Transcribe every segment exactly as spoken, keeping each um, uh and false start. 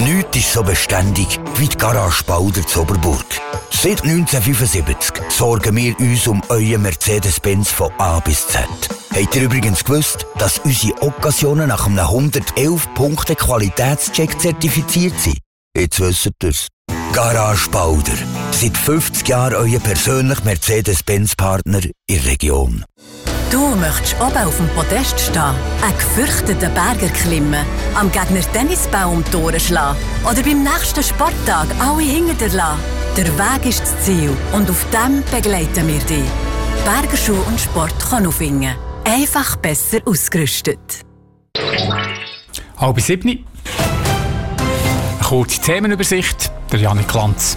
Nichts ist so beständig wie die Garage Bauder zu Oberburg. Seit neunzehnhundertfünfundsiebzig sorgen wir uns um euren Mercedes-Benz von A bis Z. Habt ihr übrigens gewusst, dass unsere Occasionen nach einem hundertelf Punkte Qualitätscheck zertifiziert sind? Jetzt wisst ihr es. Garage Bauder. Seit fünfzig Jahren euer persönlicher Mercedes-Benz-Partner in der Region. Du möchtest oben auf dem Podest stehen, einen gefürchteten Berger klimmen, am Gegner Tennisball Tore schlagen oder beim nächsten Sporttag alle hinter dir lassen. Der Weg ist das Ziel und auf dem begleiten wir dich. Bergerschuh und Sport kann aufhingen. Einfach besser ausgerüstet. Halb sieben. Eine kurze Themenübersicht, der Janik Lanz.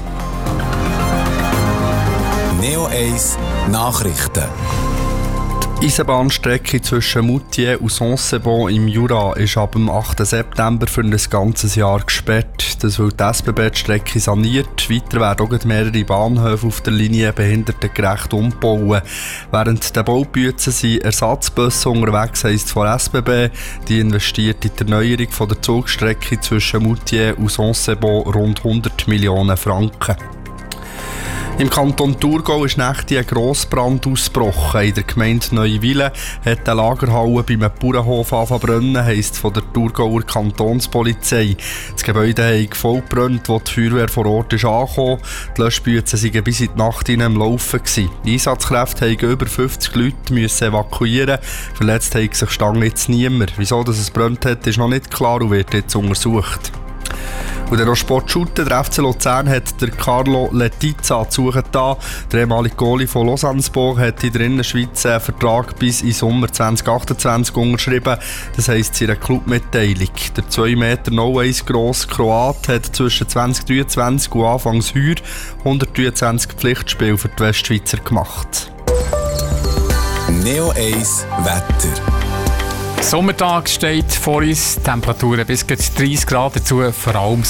Neo eins Nachrichten. Die Eisenbahnstrecke zwischen Moutier und Saint-Sebon im Jura ist ab dem achten September für ein ganzes Jahr gesperrt. Das will die S B B die Strecke saniert. Weiter werden auch mehrere Bahnhöfe auf der Linie behindertengerecht umbauen. Während der Baubützen sind Ersatzbusse unterwegs, heisst von der S B B. Die investiert in die Erneuerung von der Zugstrecke zwischen Moutier und Saint-Sebon rund hundert Millionen Franken. Im Kanton Thurgau ist nächtlich ein Grossbrand ausgebrochen. In der Gemeinde Neuweilen hat eine Lagerhalle bei einem Bauernhof angefangen, heisst von der Thurgauer Kantonspolizei. Das Gebäude hat voll gebrannt, als die Feuerwehr vor Ort ist angekommen. Die Löschbüzen waren bis in die Nacht hinein am Laufen. Die Einsatzkräfte mussten über fünfzig Leute müssen evakuieren. Verletzt hat sich Stangnitz niemand. Wieso dass es gebrannt hat, ist noch nicht klar und wird jetzt untersucht. Und der Sportshooter, der F C Luzern, hat der Carlo Letizia zu suchen da. Der ehemalige Goalie von Lausanne-Sport hat in der Innerschweiz einen Vertrag bis in Sommer zwanzig achtundzwanzig unterschrieben. Das heisst in einer Clubmitteilung. Der zwei Meter No eins grosse Kroat hat zwischen zwanzig dreiundzwanzig und Anfangs heuer hundertdreiundzwanzig Pflichtspiele für die Westschweizer gemacht. Neo eins Wetter. Sommertag steht vor uns, Temperaturen bis dreißig Grad, dazu vor allem